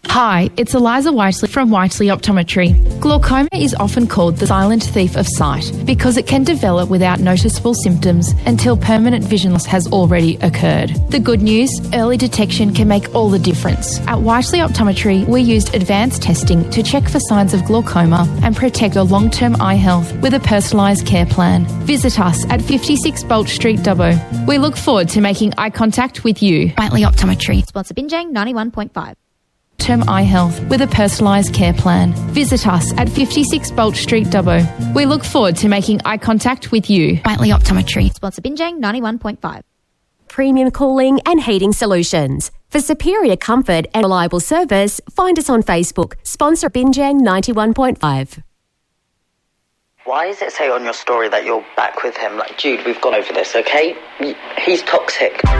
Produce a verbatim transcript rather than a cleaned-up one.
Hi, it's Eliza Whiteley from Whiteley Optometry. Glaucoma is often called the silent thief of sight because it can develop without noticeable symptoms until permanent vision loss has already occurred. The good news, early detection can make all the difference. At Whiteley Optometry, we used advanced testing to check for signs of glaucoma and protect your long-term eye health with a personalised care plan. Visit us at fifty-six Bolt Street, Dubbo. We look forward to making eye contact with you. Whiteley Optometry. Sponsor Binjang ninety-one point five. Term eye health with a personalised care plan. Visit us at fifty-six Bolt Street, Dubbo. We look forward to making eye contact with you. Whiteley Optometry. Sponsor Binjang ninety-one point five. Premium cooling and heating solutions. For superior comfort and reliable service, find us on Facebook. Sponsor Binjang ninety-one point five. Why does it say on your story that you're back with him? Like, Jude, we've gone over this, okay? He's toxic.